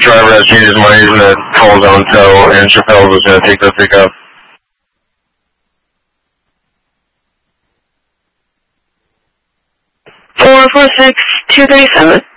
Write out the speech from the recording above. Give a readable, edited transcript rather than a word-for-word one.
driver has changed his mind. He's going to call his own tow, and Chappelle was going to take the pickup. 446-237.